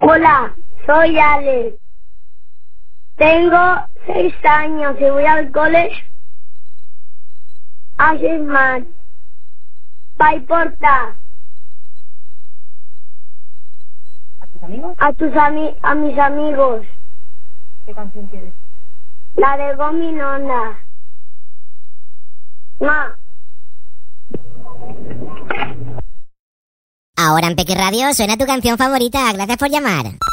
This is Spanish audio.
Hola, soy Alex. Tengo 6 años y voy al cole a Sisman. Pa' importa. ¿A tus amigos? A mis amigos. ¿Qué canción quieres? La de Gominona. Ma. Ahora en Peque Radio suena tu canción favorita. Gracias por llamar.